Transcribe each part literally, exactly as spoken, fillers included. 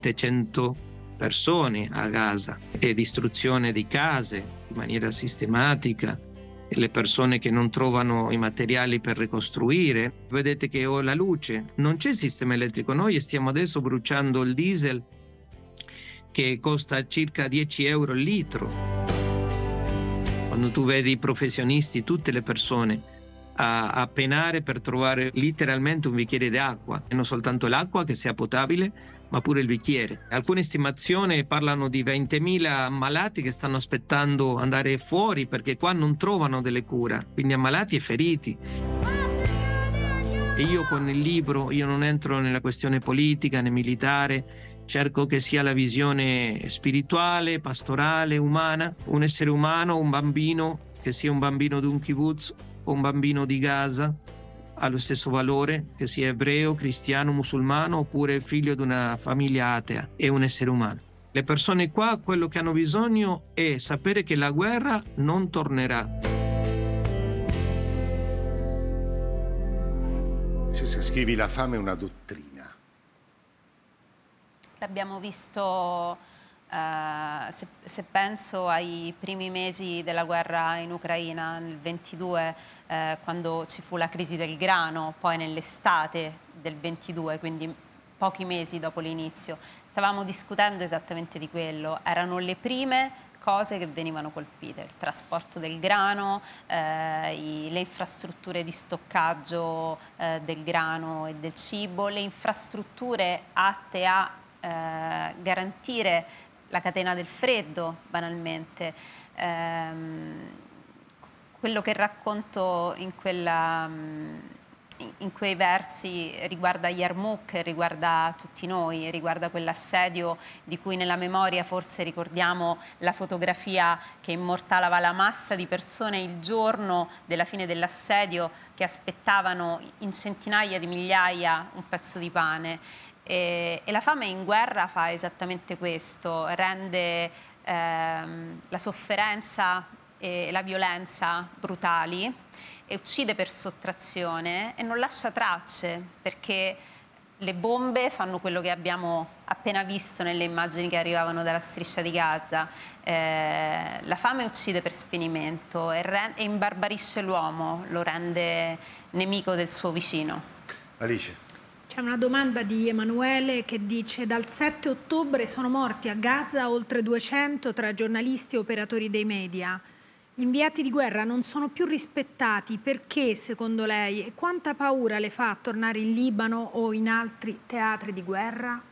settecento persone a Gaza e distruzione di case in maniera sistematica, e le persone che non trovano i materiali per ricostruire. Vedete che ho la luce, non c'è sistema elettrico, noi stiamo adesso bruciando il diesel che costa circa dieci euro il litro. Quando tu vedi i professionisti, tutte le persone a, a penare per trovare letteralmente un bicchiere d'acqua, e non soltanto l'acqua che sia potabile, ma pure il bicchiere. Alcune stimazioni parlano di ventimila ammalati che stanno aspettando andare fuori perché qua non trovano delle cure, quindi ammalati e feriti. E io con il libro, io non entro nella questione politica né militare, cerco che sia la visione spirituale, pastorale, umana, un essere umano, un bambino, che sia un bambino di un kibbutz o un bambino di Gaza, ha lo stesso valore, che sia ebreo, cristiano, musulmano oppure figlio di una famiglia atea, è un essere umano. Le persone qua quello che hanno bisogno è sapere che la guerra non tornerà. Scrivi La fame è una dottrina. L'abbiamo visto, eh, se, se penso ai primi mesi della guerra in Ucraina, nel ventidue, eh, quando ci fu la crisi del grano, poi nell'estate del ventidue, quindi pochi mesi dopo l'inizio, stavamo discutendo esattamente di quello. Erano le prime cose che venivano colpite, il trasporto del grano, eh, i, le infrastrutture di stoccaggio eh, del grano e del cibo, le infrastrutture atte a eh, garantire la catena del freddo, banalmente. Ehm, quello che racconto in quella... in quei versi riguarda Yarmouk, riguarda tutti noi, riguarda quell'assedio di cui nella memoria forse ricordiamo la fotografia che immortalava la massa di persone il giorno della fine dell'assedio che aspettavano in centinaia di migliaia un pezzo di pane. E, e la fame in guerra fa esattamente questo, rende ehm, la sofferenza e la violenza brutali, e uccide per sottrazione e non lascia tracce, perché le bombe fanno quello che abbiamo appena visto nelle immagini che arrivavano dalla striscia di Gaza. Eh, la fame uccide per sfinimento e, re- e imbarbarisce l'uomo, lo rende nemico del suo vicino. Alice. C'è una domanda di Emanuele che dice: dal sette ottobre sono morti a Gaza oltre duecento tra giornalisti e operatori dei media. Gli inviati di guerra non sono più rispettati, perché secondo lei? E quanta paura le fa a tornare in Libano o in altri teatri di guerra?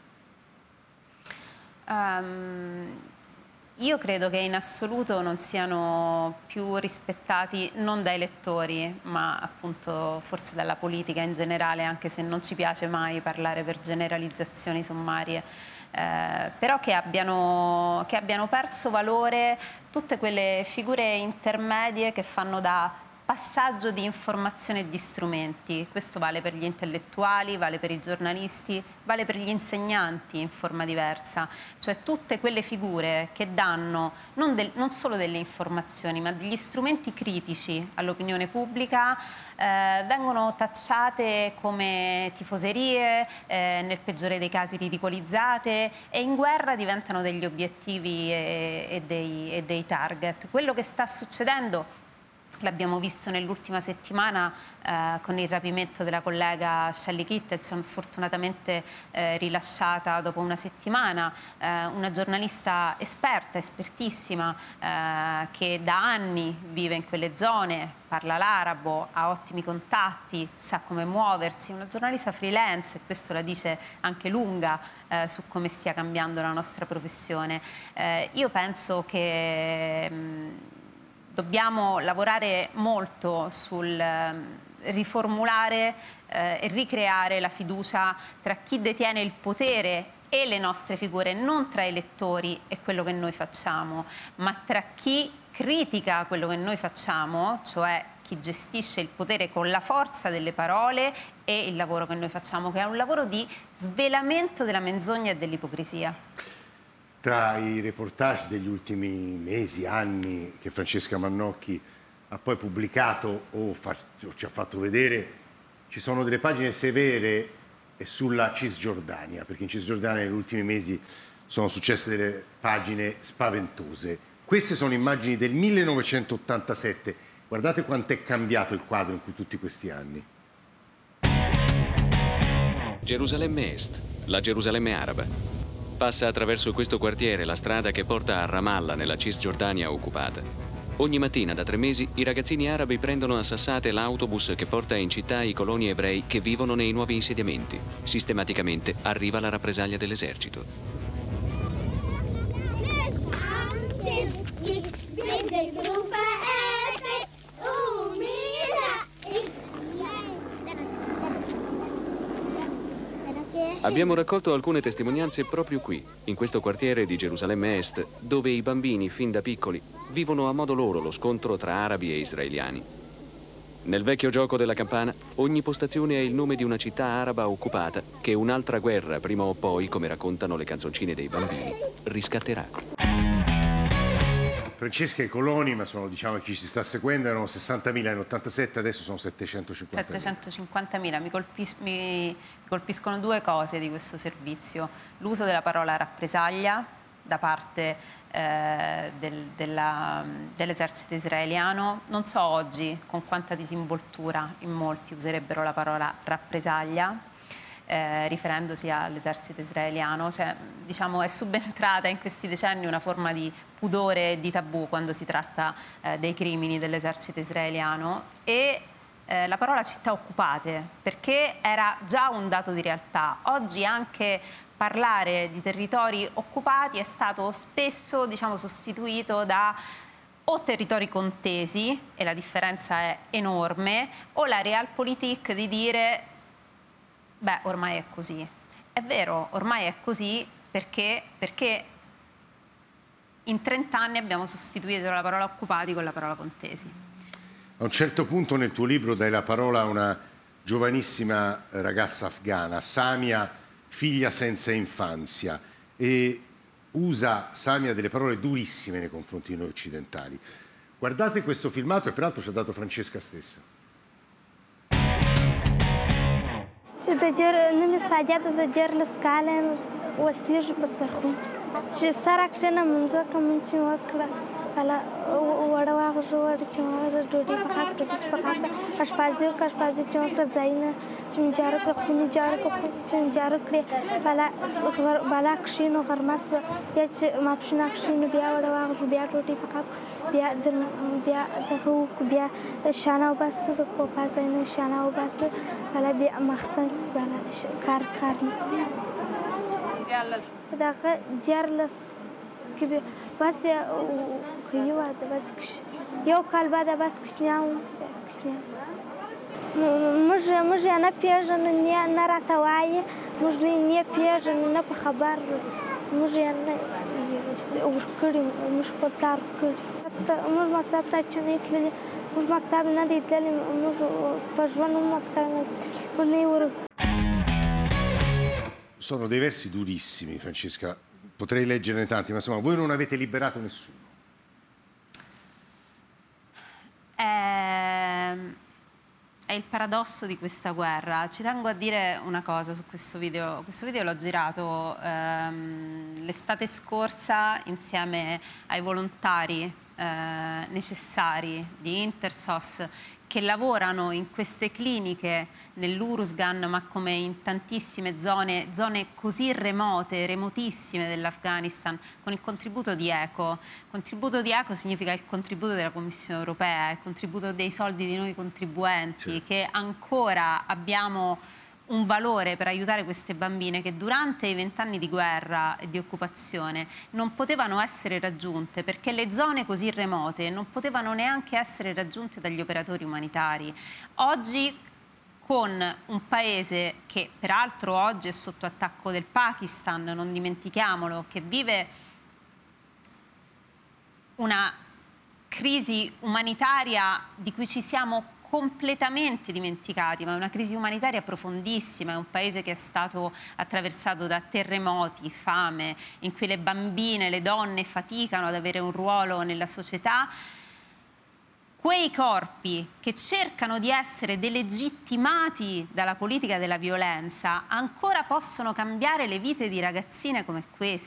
Um, io credo che in assoluto non siano più rispettati non dai lettori, ma appunto forse dalla politica in generale, anche se non ci piace mai parlare per generalizzazioni sommarie. Eh, però che abbiano, che abbiano perso valore tutte quelle figure intermedie che fanno da passaggio di informazione e di strumenti. Questo vale per gli intellettuali, vale per i giornalisti, vale per gli insegnanti in forma diversa, cioè tutte quelle figure che danno non, del, non solo delle informazioni, ma degli strumenti critici all'opinione pubblica, eh, vengono tacciate come tifoserie, eh, nel peggiore dei casi ridicolizzate, e in guerra diventano degli obiettivi e, e, dei, e dei target. Quello che sta succedendo l'abbiamo visto nell'ultima settimana eh, con il rapimento della collega Shelley Kittelson, fortunatamente eh, rilasciata dopo una settimana, eh, una giornalista esperta, espertissima, eh, che da anni vive in quelle zone, parla l'arabo, ha ottimi contatti, sa come muoversi, una giornalista freelance, e questo la dice anche lunga eh, su come stia cambiando la nostra professione. Eh, io penso che mh, dobbiamo lavorare molto sul eh, riformulare eh, e ricreare la fiducia tra chi detiene il potere e le nostre figure, non tra i lettori e quello che noi facciamo, ma tra chi critica quello che noi facciamo, cioè chi gestisce il potere con la forza delle parole, e il lavoro che noi facciamo, che è un lavoro di svelamento della menzogna e dell'ipocrisia. Tra i reportage degli ultimi mesi, anni, che Francesca Mannocchi ha poi pubblicato o, fa, o ci ha fatto vedere, ci sono delle pagine severe è sulla Cisgiordania, perché in Cisgiordania negli ultimi mesi sono successe delle pagine spaventose. Queste sono immagini del millenovecentottantasette. Guardate quanto è cambiato il quadro in cui tutti questi anni. Gerusalemme Est, la Gerusalemme araba. Passa attraverso questo quartiere la strada che porta a Ramallah, nella Cisgiordania occupata. Ogni mattina da tre mesi i ragazzini arabi prendono a sassate l'autobus che porta in città i coloni ebrei che vivono nei nuovi insediamenti. Sistematicamente arriva la rappresaglia dell'esercito. Abbiamo raccolto alcune testimonianze proprio qui, in questo quartiere di Gerusalemme Est, dove i bambini, fin da piccoli, vivono a modo loro lo scontro tra arabi e israeliani. Nel vecchio gioco della campana, ogni postazione è il nome di una città araba occupata che un'altra guerra, prima o poi, come raccontano le canzoncine dei bambini, riscatterà. Francesca, i coloni, ma sono, diciamo, chi ci sta seguendo, erano sessantamila nell'ottantasette, adesso sono settecentocinquantamila. settecentocinquantamila. Mi, colpis- mi colpiscono due cose di questo servizio. L'uso della parola rappresaglia da parte eh, del, della, dell'esercito israeliano. Non so oggi con quanta disinvoltura in molti userebbero la parola rappresaglia, Eh, riferendosi all'esercito israeliano, cioè, diciamo, è subentrata in questi decenni una forma di pudore e di tabù quando si tratta eh, dei crimini dell'esercito israeliano, e eh, la parola città occupate, perché era già un dato di realtà. Oggi anche parlare di territori occupati è stato spesso, diciamo, sostituito da o territori contesi, e la differenza è enorme, o la realpolitik di dire beh, ormai è così. È vero, ormai è così perché, perché in trent'anni abbiamo sostituito la parola occupati con la parola contesi. A un certo punto nel tuo libro dai la parola a una giovanissima ragazza afghana, Samia, figlia senza infanzia, e usa Samia delle parole durissime nei confronti di noi occidentali. Guardate questo filmato, e peraltro ci ha dato Francesca stessa. چې د جر نمې ساجات د جر لسکاله وسیږي په سرخون چې سره کښنه منځه کوم چې وکړه کله وړه واغږه وړه چې واغږه ډوډۍ پخه کړه چې پخه کړه اشپازي وکړه اشپازي چې وکړه ځایونه چې مې جارو کړه خونې جارو کړه چې مې جارو کړې بالا بالا کښېنو غرمه سوه بیا چې ماپښینه کښېنو بیا وړه واغږه بیا ډوډۍ پخه کړه بیا د بیا دغه وکړو بیا شانه وباسو د پوپا ځایونه شانه وباسو بالا بیا مخصن سي بالا کار کار نکړو دغه دیارلس کې بس کوي واده بس یو کال بعد بس کښنیام کښنیام موږ موږ یې نه پېژنو نه راته وایي موږ نه پېژنو نه په خبر موږ یې نه ورکړي موږ په پلار ورکړي موږ مکتب ته چې نه تللي موږ مکتب نه دی تللی موږ په ژوند مکتب نه موږ نه ورغلو. Sono dei versi durissimi, Francesca, potrei leggerne tanti, ma insomma voi non avete liberato nessuno. È, è il paradosso di questa guerra. Ci tengo a dire una cosa su questo video. Questo video l'ho girato ehm, l'estate scorsa insieme ai volontari eh, necessari di Intersos che lavorano in queste cliniche nell'Uruzgan, ma come in tantissime zone, zone così remote, remotissime dell'Afghanistan, con il contributo di ECHO. Il contributo di ECHO significa il contributo della Commissione europea, il contributo dei soldi di noi contribuenti, sì, che ancora abbiamo un valore per aiutare queste bambine che durante i vent'anni di guerra e di occupazione non potevano essere raggiunte perché le zone così remote non potevano neanche essere raggiunte dagli operatori umanitari. Oggi, con un paese che peraltro oggi è sotto attacco del Pakistan, non dimentichiamolo, che vive una crisi umanitaria di cui ci siamo completamente dimenticati, ma è una crisi umanitaria profondissima, è un paese che è stato attraversato da terremoti, fame, in cui le bambine, le donne faticano ad avere un ruolo nella società. quei corpi che cercano di essere delegittimati dalla politica della violenza ancora possono cambiare le vite di ragazzine come queste.